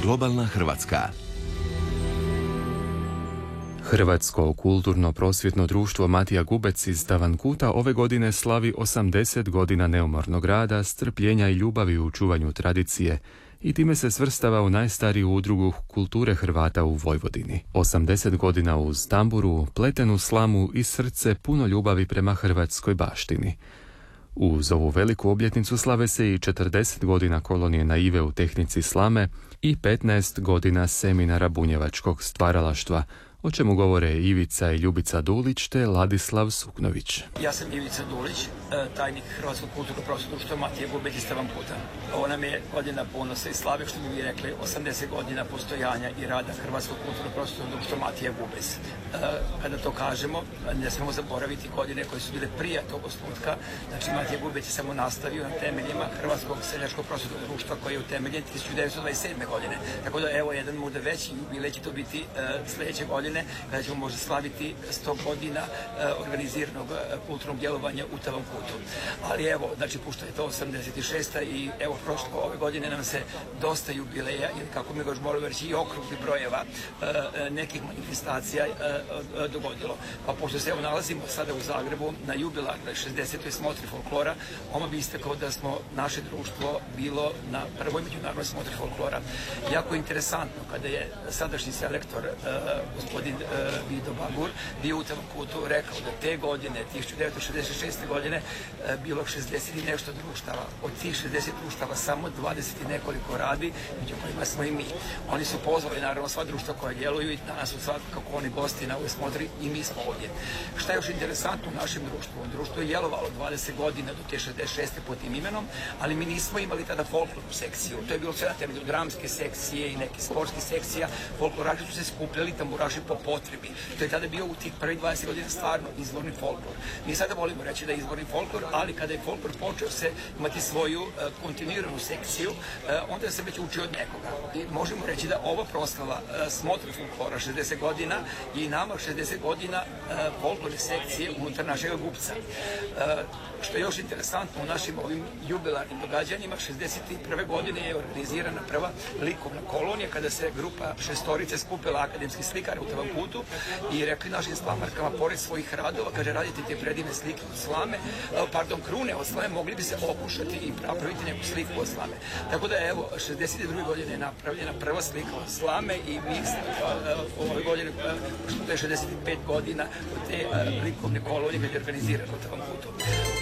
Globalna Hrvatska. Hrvatsko kulturno-prosvjetno društvo Matija Gubec iz Tavankuta ove godine slavi 80 godina neumornog rada, strpljenja i ljubavi u čuvanju tradicije i time se svrstava u najstariju udrugu kulture Hrvata u Vojvodini. 80 godina uz tamburu, pletenu slamu i srce puno ljubavi prema hrvatskoj baštini. Uz ovu veliku obljetnicu slave se i 40 godina kolonije naive u tehnici slame i 15 godina seminara bunjevačkog stvaralaštva, o čemu govore Ivica i Ljubica Dulić te Ladislav Suknović. Ja sam Ivica Dulić, tajnik Hrvatskog kulturno-prosvjetnog društva Matija Gubec iz Tavankuta. Ovo nam je godina ponosa i slave, što bi mi rekli, 80 godina postojanja i rada Hrvatskog kulturno-prosvjetnog društva Matija Gubec. Kada to kažemo, ne smemo zaboraviti godine koje su bile prije tog osnutka. Znači, Matija Gubec je samo nastavio na temeljima Hrvatskog seljačkog prosvjetnog društva koji je utemeljen 1927. godine. Tako da, evo, jedan možda veći jubilej će to biti sljedeće godine, kada ćemo možda slaviti 100 godina organiziranog kulturnog djelovanja u Tavankutu. Ali evo, znači, pošto je to 86. i evo, prošlo ove godine nam se dosta jubileja, ili kako mi ga još moramo reći, i okrugli brojeva nekih manifestacija dogodilo. Pa pošto se evo nalazimo sada u Zagrebu na jubilarnoj 60. smotri folklora, oma bi istakao da smo naše društvo bilo na prvoj međunarodnoj smotri folklora. Jako interesantno kada je sadašnji selektor gospodin Vido Bagur bio u Tavankutu rekao da te godine, 1966. godine, bilo 60 i nešto društava. Od tih 60 društava samo 20 i nekoliko radi, među kojima smo i mi. Oni su pozvali naravno sva društva koja djeluju i danas su sad kako oni gosti na ovoj smotri i mi smo ovdje. Šta je još interesantno u našem društvu? Društvo je djelovalo 20 godina do te 66. pod tim imenom, ali mi nismo imali tada folklornu sekciju. To je bilo sve na temelju dramske sekcije i neke sportske sekcija. Folkloraši su se skupljali, tamburaši po potrebi. To je tada bio u tih prvih 20 godina stvarno izvorni folklor. Mi sada volimo reći da je izvorni folklor, ali kada je folklor počeo se imati svoju kontinuiranu sekciju, onda se već učio od nekoga. I možemo reći da ova proslava smotre folklora 60 godina i nama 60 godina folklorne sekcije unutar našeg Gubca. Što je još interesantno u našim ovim jubilarnim događanjima, 61. godine je organizirana prva likovna kolonija kada se grupa šestorice skupila akademskih slikara u Tavankutu i rekli našim slamarkama, pored svojih radova, kaže, radite te predivne slike od slame, krune od slame, mogli bi se okušati i napraviti neku sliku od slame. Tako da, evo, 62. godine je napravljena prva slika od slame i mi ove godine, što je 65 godina od te likovne kolonije kad je organizirano u Tavankutu.